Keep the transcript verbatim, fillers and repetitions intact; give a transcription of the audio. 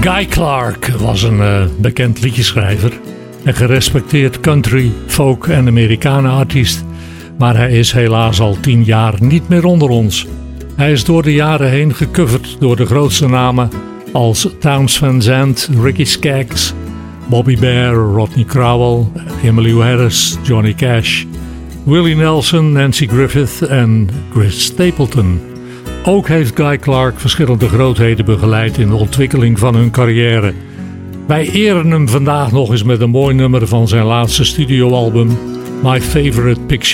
Guy Clark was een uh, bekend liedjeschrijver en gerespecteerd country, folk en Amerikanen-artiest, maar hij is helaas al tien jaar niet meer onder ons. Hij is door de jaren heen gecoverd door de grootste namen als Townes Van Zandt, Ricky Skaggs, Bobby Bare, Rodney Crowell, Emmylou Harris, Johnny Cash, Willie Nelson, Nancy Griffith en Chris Stapleton. Ook heeft Guy Clark verschillende grootheden begeleid in de ontwikkeling van hun carrière. Wij eren hem vandaag nog eens met een mooi nummer van zijn laatste studioalbum, My Favorite Picture.